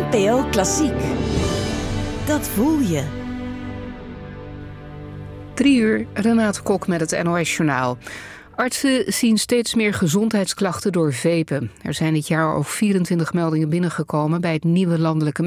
NPO Klassiek. Dat voel je. 3:00, Renate Kok met het NOS-journaal. Artsen zien steeds meer gezondheidsklachten door vapen. Er zijn dit jaar ook 24 meldingen binnengekomen bij het nieuwe landelijke